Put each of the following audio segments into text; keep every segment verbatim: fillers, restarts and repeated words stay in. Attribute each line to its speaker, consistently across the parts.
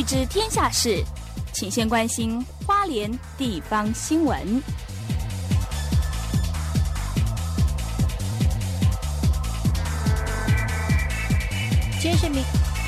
Speaker 1: 预知天下事，请先关心花莲地方新闻。今天是民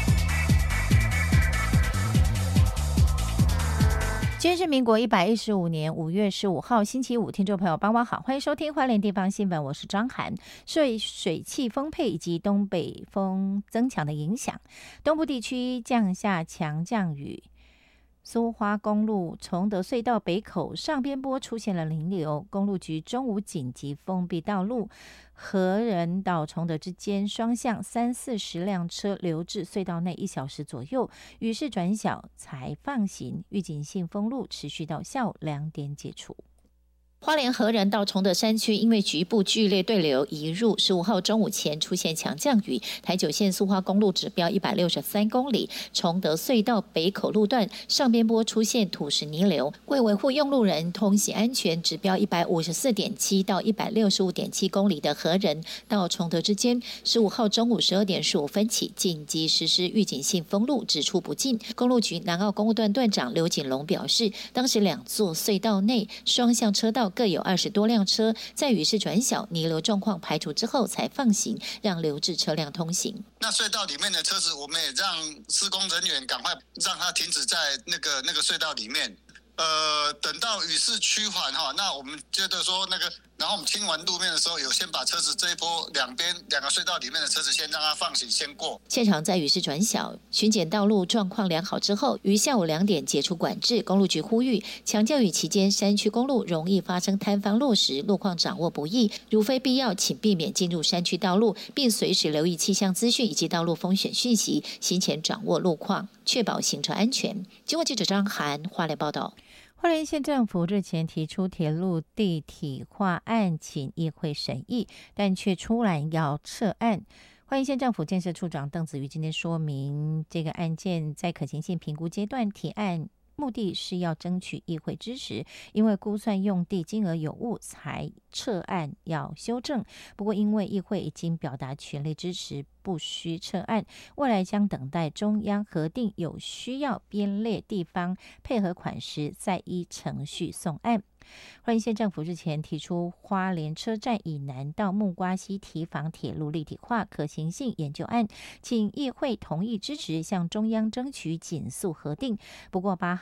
Speaker 1: 今天是民国一百一十五年五月十五号星期五，听众朋友傍晚好，欢迎收听花莲地方新闻，我是张涵。受水汽丰沛以及东北风增强的影响，东部地区降下强降雨，苏花公路崇德隧道北口上边坡出现了凌流，公路局中午紧急封闭道路，和仁到崇德之间双向三四十辆车留至隧道内一小时左右，雨势转小才放行，预警性封路持续到下午两点解除。花莲和仁到崇德山区因为局部剧烈对流移入，十五号中午前出现强降雨，台九线苏花公路指标一百六十三公里，崇德隧道北口路段上边坡出现土石泥流，为维护用路人通行安全，指标一百五十四点七到一百六十五点七公里的和仁到崇德之间，十五号中午十二点十五分起紧急实施预警性封路，只出不进。公路局南澳公路段段长刘景龙表示，当时两座隧道内双向车道各有二十多辆车，在雨势转小、泥流状况排除之后才放行，让留置车辆通行。
Speaker 2: 那隧道里面的车子，我们也让施工人员赶快让它停止在那个那个隧道里面。呃，等到雨势趋缓哈，那我们觉得说那个，然后我们清完路面的时候，有先把车子这一波两边两个隧道里面的车子先让它放行先过。
Speaker 1: 现场在雨势转小、巡检道路状况良好之后，于下午两点解除管制。公路局呼吁，强降雨期间山区公路容易发生坍方落石，路况掌握不易，如非必要，请避免进入山区道路，并随时留意气象资讯以及道路风险讯息，行前掌握路况，确保行车安全。经过记者张涵花莲报道。花莲县政府日前提出铁路地体化案，请议会审议，但却出来要撤案。花莲县政府建设处长邓子瑜今天说明，这个案件在可行性评估阶段提案，目的是要争取议会支持，因为估算用地金额有误才撤案要修正。不过因为议会已经表达全力支持，不需撤案，未来将等待中央核定有需要编列地方配合款时，再依程序送案。花莲县政府日前提出花莲车站以南到木瓜溪堤防铁路立体化可行性研究案，请议会同意支持，向中央争取紧速核定。不过八